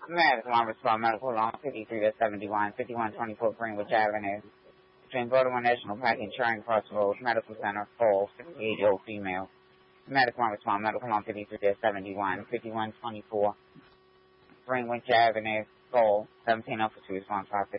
Medical on Respond Medical Law 53-71, 5124 Greenwich Avenue. Between Baltimore National Park and Charing Cross Road, Medical Center, Fall, 68-year-old female. Medical on Respond Medical Law 53-71, 5124 Greenwich Avenue, Fall, 1702 Response 550.